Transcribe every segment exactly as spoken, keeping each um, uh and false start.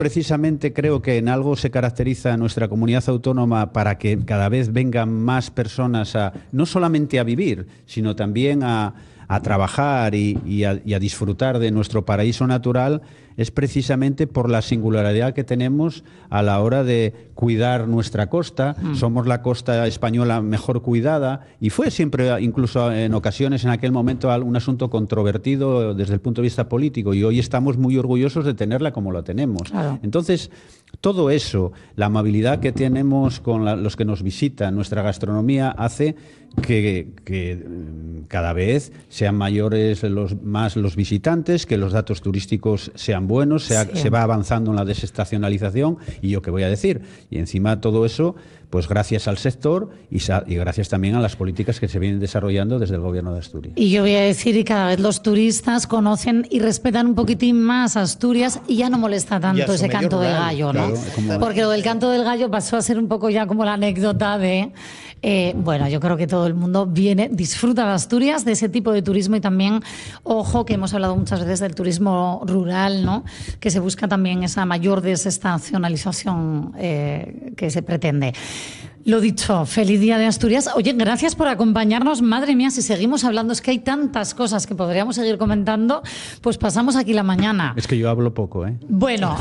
Precisamente creo que en algo se caracteriza nuestra comunidad autónoma para que cada vez vengan más personas a no solamente a vivir, sino también a, a trabajar y, y, a, y a disfrutar de nuestro paraíso natural, es precisamente por la singularidad que tenemos a la hora de cuidar nuestra costa. Mm. Somos la costa española mejor cuidada y fue siempre, incluso en ocasiones, en aquel momento, un asunto controvertido desde el punto de vista político, y hoy estamos muy orgullosos de tenerla como la tenemos. Claro. Entonces, todo eso, la amabilidad que tenemos con la, los que nos visitan, nuestra gastronomía, hace que, que cada vez sean mayores los, más los visitantes, que los datos turísticos sean buenos, se, ha, sí. se va avanzando en la desestacionalización, y yo qué voy a decir, y encima todo eso, pues gracias al sector y, y gracias también a las políticas que se vienen desarrollando desde el Gobierno de Asturias. Y yo voy a decir, y cada vez los turistas conocen y respetan un poquitín más Asturias, y ya no molesta tanto ese canto rural, del gallo, ¿no? Claro, como... Porque lo del canto del gallo pasó a ser un poco ya como la anécdota de... Eh, bueno, yo creo que todo el mundo viene, disfruta de Asturias, de ese tipo de turismo, y también, ojo, que hemos hablado muchas veces del turismo rural, ¿no? Que se busca también esa mayor desestacionalización eh, que se pretende. Lo dicho, feliz Día de Asturias. Oye, gracias por acompañarnos. Madre mía, si seguimos hablando, es que hay tantas cosas que podríamos seguir comentando, pues pasamos aquí la mañana. Es que yo hablo poco, ¿eh? Bueno,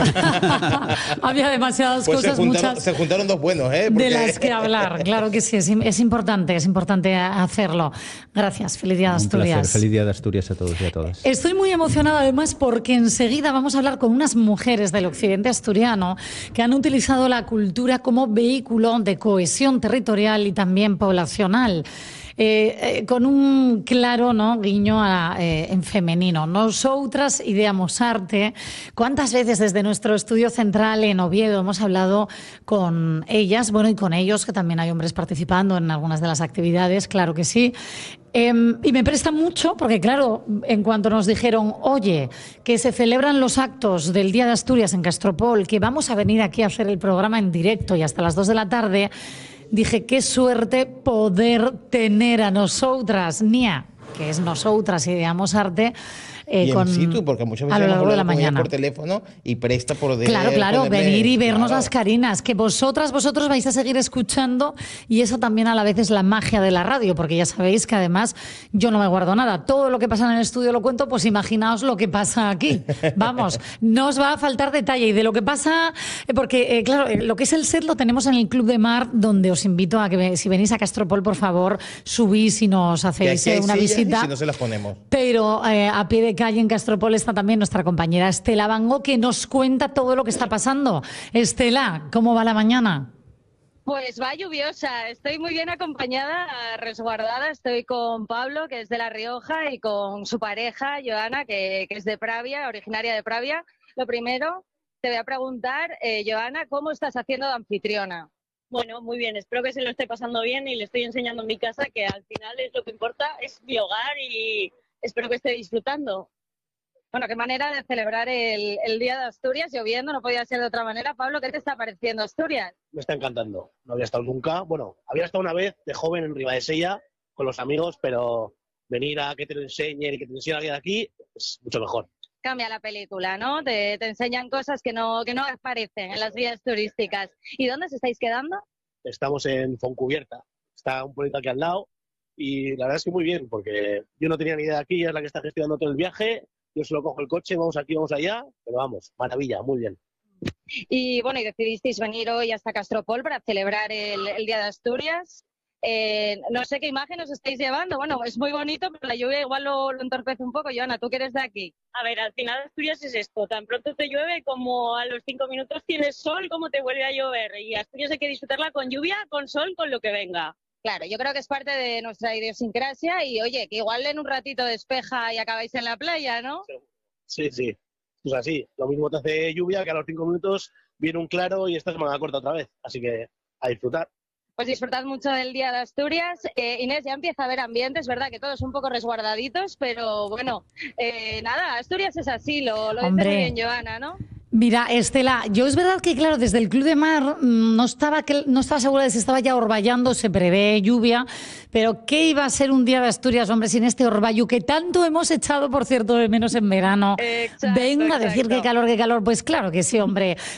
había demasiadas pues cosas, se juntaron, muchas se juntaron dos buenos, ¿eh? Porque... de las que hablar. Claro que sí, es, es importante, es importante hacerlo. Gracias, feliz Día de Asturias. Un placer, feliz Día de Asturias a todos y a todas. Estoy muy emocionada además porque enseguida vamos a hablar con unas mujeres del occidente asturiano que han utilizado la cultura como vehículo de cohesión territorial y también poblacional. Eh, eh, con un claro, ¿no?, guiño a, eh, en femenino. Nosotras ideamos arte. ¿Cuántas veces desde nuestro estudio central en Oviedo hemos hablado con ellas? Bueno, y con ellos, que también hay hombres participando en algunas de las actividades, claro que sí. Eh, y me presta mucho porque, claro, en cuanto nos dijeron, oye, que se celebran los actos del Día de Asturias en Castropol, que vamos a venir aquí a hacer el programa en directo y hasta las dos de la tarde, dije, qué suerte poder tener a nosotras, Nia, que es nosotras ideamos arte, Eh, y en con, situ, porque muchas veces a lo hemos largo de la hablado con ella mañana por teléfono y presta por de Claro, claro, ponerle, venir y vernos claro. las carinas, que vosotras, vosotros vais a seguir escuchando, y eso también a la vez es la magia de la radio, porque ya sabéis que además yo no me guardo nada, todo lo que pasa en el estudio lo cuento, pues imaginaos lo que pasa aquí, vamos, no os va a faltar detalle, y de lo que pasa, porque eh, claro, lo que es el set lo tenemos en el Club de Mar, donde os invito a que si venís a Castropol, por favor, subís y nos hacéis eh, una visita, y si no se las ponemos. Pero eh, a pie de calle en Castropol está también nuestra compañera Estela Bango, que nos cuenta todo lo que está pasando. Estela, ¿cómo va la mañana? Pues va lluviosa, estoy muy bien acompañada, resguardada, estoy con Pablo, que es de La Rioja, y con su pareja, Joana, que, que es de Pravia, originaria de Pravia. Lo primero, te voy a preguntar, eh, Joana, ¿cómo estás haciendo de anfitriona? Bueno, muy bien, espero que se lo esté pasando bien y le estoy enseñando en mi casa, que al final es lo que importa, es mi hogar, y espero que esté disfrutando. Bueno, qué manera de celebrar el, el Día de Asturias, lloviendo, no podía ser de otra manera. Pablo, ¿qué te está pareciendo Asturias? Me está encantando, no había estado nunca, bueno, había estado una vez de joven en Ribadesella con los amigos, pero venir a que te lo enseñen y que te enseñen alguien de aquí es mucho mejor. Cambia la película, ¿no? Te, te enseñan cosas que no, que no aparecen en las guías turísticas. ¿Y dónde os estáis quedando? Estamos en Foncubierta, está un pueblito aquí al lado, y la verdad es que muy bien, porque yo no tenía ni idea de aquí, ella es la que está gestionando todo el viaje. Yo solo cojo el coche, vamos aquí, vamos allá, pero vamos, maravilla, muy bien. Y bueno, y decidisteis venir hoy hasta Castropol para celebrar el, el Día de Asturias. Eh, no sé qué imagen os estáis llevando. Bueno, es muy bonito, pero la lluvia igual lo, lo entorpece un poco. Joana, tú que eres de aquí. A ver, al final Asturias es esto, tan pronto te llueve como a los cinco minutos tienes sol, como te vuelve a llover. Y Asturias hay que disfrutarla con lluvia, con sol, con lo que venga. Claro, yo creo que es parte de nuestra idiosincrasia y, oye, que igual en un ratito despeja y acabáis en la playa, ¿no? Sí, sí, pues así, lo mismo te hace lluvia, que a los cinco minutos viene un claro y esta semana corta otra vez, así que a disfrutar. Pues disfrutad mucho del Día de Asturias. Eh, Inés, ya empieza a haber ambientes, ¿verdad? Que todos un poco resguardaditos, pero bueno, eh, nada, Asturias es así, lo, lo dice muy bien Joana, ¿no? Mira, Estela, yo es verdad que, claro, desde el Club de Mar no estaba, no estaba segura de si estaba ya orvallando, se prevé lluvia, pero ¿qué iba a ser un Día de Asturias, hombre, sin este orvallo que tanto hemos echado, por cierto, de menos en verano? Exacto, Venga a decir exacto. qué calor, qué calor, pues claro que sí, hombre.